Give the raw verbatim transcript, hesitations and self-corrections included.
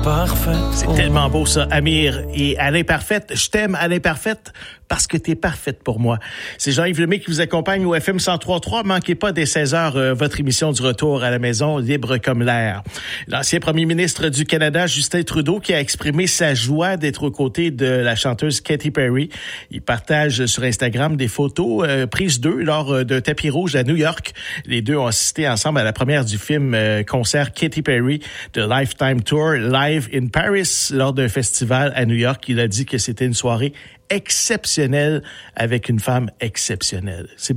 parfaite. C'est pour tellement moi. beau ça, Amir et Alain Parfaite. Je t'aime, Alain Parfaite, parce que t'es parfaite pour moi. C'est Jean-Yves Lemay qui vous accompagne au F M cent trois point trois. Manquez pas dès seize heures euh, votre émission du retour à la maison, libre comme l'air. L'ancien premier ministre du Canada, Justin Trudeau, qui a exprimé sa joie d'être aux côtés de la chanteuse Katy Perry. Il partage sur Instagram des photos euh, prises d'eux lors euh, d'un tapis rouge à New York. Les deux ont assisté ensemble à la première du film euh, concert Katy Perry de Lifetime Tour Live in Paris lors d'un festival à New York. Il a dit que c'était une soirée exceptionnelle avec une femme exceptionnelle. C'est beau.